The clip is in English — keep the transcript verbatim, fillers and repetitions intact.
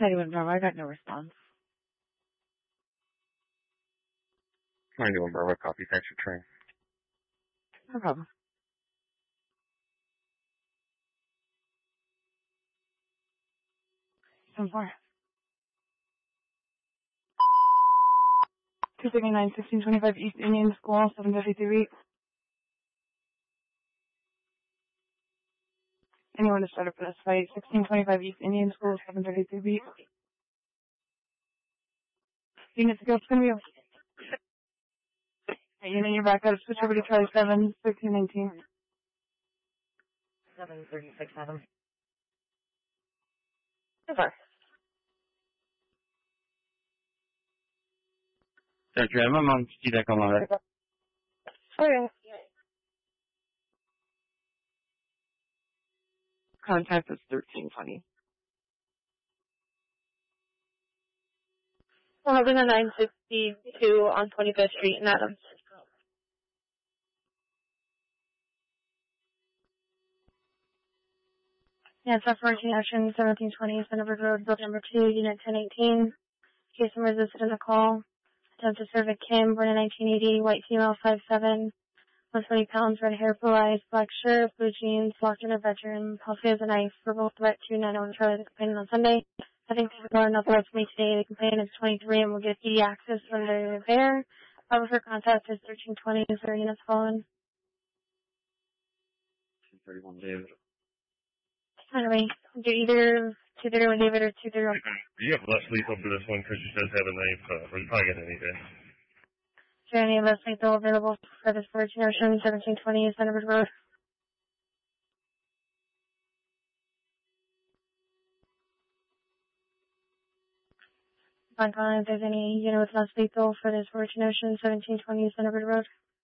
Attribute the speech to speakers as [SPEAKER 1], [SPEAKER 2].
[SPEAKER 1] ninety-one Bravo, I got no response.
[SPEAKER 2] ninety-one Bravo, copy. Thanks for trying.
[SPEAKER 1] No problem. Some more. two thirty-nine, sixteen twenty-five East Indian School, seven fifty-three. Anyone to start up for this fight? sixteen twenty-five East Indian School, seven thirty-three. Unit to go, it's gonna be okay. Hey, unit, you're back out. Switch over to Charlie seven, thirteen nineteen.
[SPEAKER 3] seven thirty-six, Adam.
[SPEAKER 1] Okay.
[SPEAKER 2] Doctor M, I'm on ski deck on my right.
[SPEAKER 1] Okay. Contact is thirteen twenty.
[SPEAKER 4] We're having a nine sixty-two on twenty-fifth Street in Adams. Yeah, it's fourteen action, seventeen twenty, Centerford Road, building number two, unit ten eighteen. Case and resisted in the call. Attempt to serve a Kim, born in nineteen eighty, white female, five seven, one hundred twenty pounds, red hair, blue eyes, black shirt, blue jeans, locked in a bedroom, healthy as a knife, verbal threat to nine oh one Charlie, the complainant on Sunday. I think people are not the right to me today. The complainant is twenty-three and will get E D access when they're there. However, for contact is thirteen twenty, is there units following?
[SPEAKER 2] two thirty-one David.
[SPEAKER 4] Anyway, do either two thirty-one David or two thirty-one.
[SPEAKER 5] You have less lethal for this one because she does have a knife, uh, or you probably get anything.
[SPEAKER 4] Is there any less lethal available for this fourteen Ocean, seventeen twenty, Centerford Road? Find calling if there's any unit with less lethal for this fourteen Ocean, seventeen twenty, Centerford Road.